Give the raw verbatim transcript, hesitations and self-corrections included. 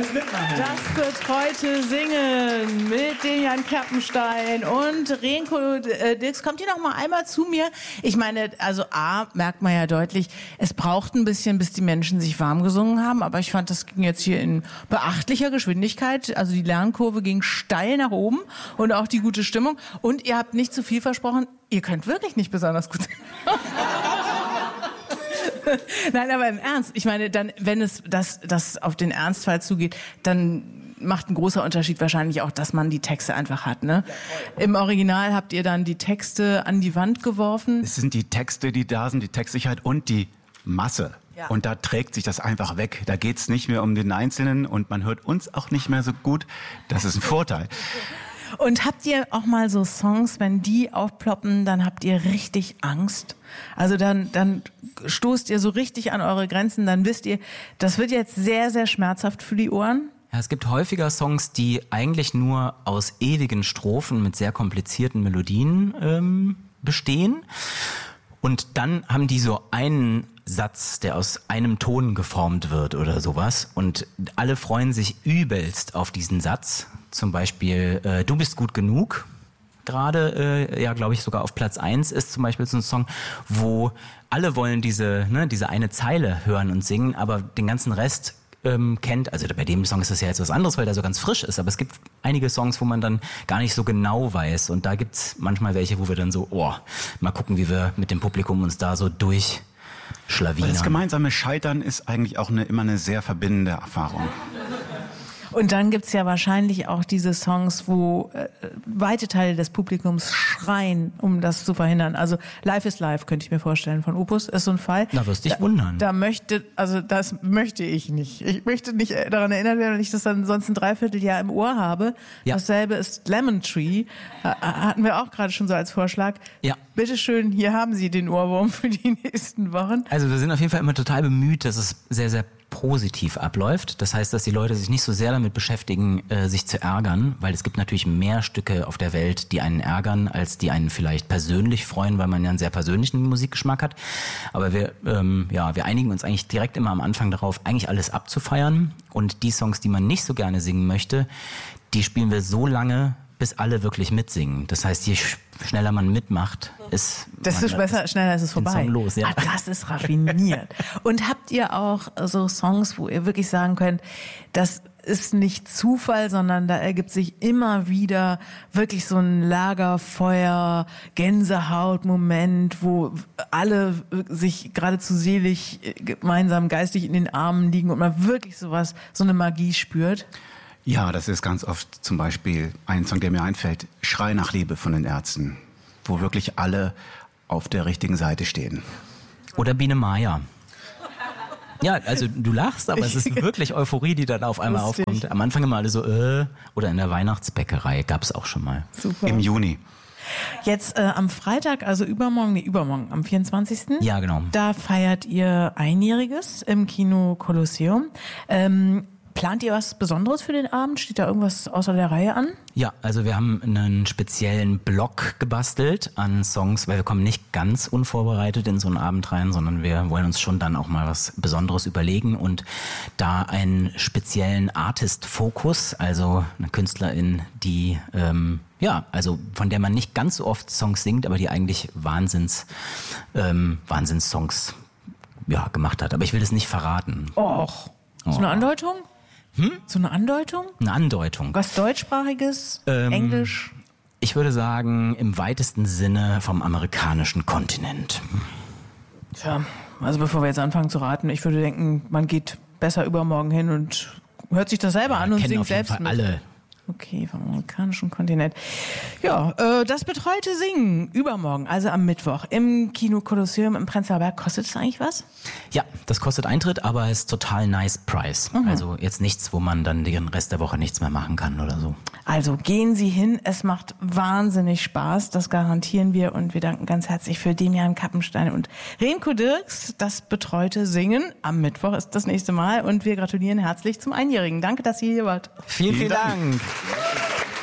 das mitmachen. Das betreute Singen mit Dejan Kappenstein und Renko äh, Dirks. Kommt ihr noch mal einmal zu mir? Ich meine, also A, merkt man ja deutlich, es braucht ein bisschen, bis die Menschen sich warm gesungen haben, aber ich fand, das ging jetzt hier in beachtlicher Geschwindigkeit. Also die Lernkurve ging steil nach oben und auch die gute Stimmung. Und ihr habt nicht zu viel versprochen, ihr könnt wirklich nicht besonders gut singen. Nein, aber im Ernst. Ich meine, dann, wenn es das, das auf den Ernstfall zugeht, dann macht ein großer Unterschied wahrscheinlich auch, dass man die Texte einfach hat, ne? Im Original habt ihr dann die Texte an die Wand geworfen. Es sind die Texte, die da sind, die Textsicherheit und die Masse. Ja. Und da trägt sich das einfach weg. Da geht's nicht mehr um den Einzelnen und man hört uns auch nicht mehr so gut. Das ist ein Vorteil. Und habt ihr auch mal so Songs, wenn die aufploppen, dann habt ihr richtig Angst? Also dann, dann stoßt ihr so richtig an eure Grenzen, dann wisst ihr, das wird jetzt sehr, sehr schmerzhaft für die Ohren? Ja, es gibt häufiger Songs, die eigentlich nur aus ewigen Strophen mit sehr komplizierten Melodien ähm, bestehen. Und dann haben die so einen Satz, der aus einem Ton geformt wird oder sowas. Und alle freuen sich übelst auf diesen Satz. Zum Beispiel äh, Du bist gut genug. Gerade, äh, ja, glaube ich, sogar auf Platz eins ist zum Beispiel so ein Song, wo alle wollen diese, ne, diese eine Zeile hören und singen, aber den ganzen Rest ähm, kennt. Also bei dem Song ist das ja jetzt was anderes, weil der so ganz frisch ist. Aber es gibt einige Songs, wo man dann gar nicht so genau weiß. Und da gibt's manchmal welche, wo wir dann so, oh, mal gucken, wie wir mit dem Publikum uns da so durch Schlawinern. Das gemeinsame Scheitern ist eigentlich auch eine, immer eine sehr verbindende Erfahrung. Und dann gibt's ja wahrscheinlich auch diese Songs, wo äh, weite Teile des Publikums schreien, um das zu verhindern. Also Life is Life, könnte ich mir vorstellen, von Opus, ist so ein Fall. Da wirst du dich da, wundern. Da möchte, also das möchte ich nicht. Ich möchte nicht daran erinnert werden, wenn ich das dann sonst ein Dreivierteljahr im Ohr habe. Ja. Dasselbe ist Lemon Tree, hatten wir auch gerade schon so als Vorschlag. Ja. Bitteschön, hier haben Sie den Ohrwurm für die nächsten Wochen. Also wir sind auf jeden Fall immer total bemüht, dass es sehr, sehr positiv abläuft. Das heißt, dass die Leute sich nicht so sehr damit beschäftigen, äh, sich zu ärgern, weil es gibt natürlich mehr Stücke auf der Welt, die einen ärgern, als die einen vielleicht persönlich freuen, weil man ja einen sehr persönlichen Musikgeschmack hat. Aber wir, ähm, ja, wir einigen uns eigentlich direkt immer am Anfang darauf, eigentlich alles abzufeiern. Und die Songs, die man nicht so gerne singen möchte, die spielen wir so lange, bis alle wirklich mitsingen. Das heißt, je schneller man mitmacht, ist desto besser, schneller ist es vorbei. Los, ja. Ah, das ist raffiniert. Und habt ihr auch so Songs, wo ihr wirklich sagen könnt, das ist nicht Zufall, sondern da ergibt sich immer wieder wirklich so ein Lagerfeuer, Gänsehaut-Moment, wo alle sich geradezu selig gemeinsam geistig in den Armen liegen und man wirklich sowas, so eine Magie spürt? Ja, das ist ganz oft zum Beispiel ein Song, der mir einfällt, Schrei nach Liebe von den Ärzten, wo wirklich alle auf der richtigen Seite stehen. Oder Biene Maya. Ja, also du lachst, aber es ist wirklich Euphorie, die dann auf einmal Lustig. aufkommt. Am Anfang immer alle so, äh, oder in der Weihnachtsbäckerei gab's auch schon mal. Super. Im Juni. Jetzt äh, am Freitag, also übermorgen, nee, übermorgen, am vierundzwanzigsten Ja, genau. Da feiert ihr Einjähriges im Kino Kolosseum. Ähm, Plant ihr was Besonderes für den Abend? Steht da irgendwas außer der Reihe an? Ja, also wir haben einen speziellen Block gebastelt an Songs, weil wir kommen nicht ganz unvorbereitet in so einen Abend rein, sondern wir wollen uns schon dann auch mal was Besonderes überlegen und da einen speziellen Artist-Fokus, also eine Künstlerin, die, ähm, ja, also von der man nicht ganz so oft Songs singt, aber die eigentlich Wahnsinns, ähm, Wahnsinns-Songs, ja, gemacht hat. Aber ich will das nicht verraten. Och, so eine Andeutung? Hm? So eine Andeutung? Eine Andeutung. Was deutschsprachiges? Ähm, Englisch? Ich würde sagen, im weitesten Sinne vom amerikanischen Kontinent. Tja, also bevor wir jetzt anfangen zu raten, ich würde denken, man geht besser übermorgen hin und hört sich das selber ja, an und singt singt selbst Fall mit. Alle. Okay, vom amerikanischen Kontinent. Ja, äh, das betreute Singen übermorgen, also am Mittwoch im Kino Kolosseum im Prenzlauer Berg. Kostet es eigentlich was? Ja, das kostet Eintritt, aber ist total nice Price. Mhm. Also jetzt nichts, wo man dann den Rest der Woche nichts mehr machen kann oder so. Also gehen Sie hin, es macht wahnsinnig Spaß, das garantieren wir und wir danken ganz herzlich für Dejan Kappenstein und Renko Dirks. Das betreute Singen am Mittwoch ist das nächste Mal und wir gratulieren herzlich zum Einjährigen. Danke, dass ihr hier wart. Vielen, vielen Dank. Dank.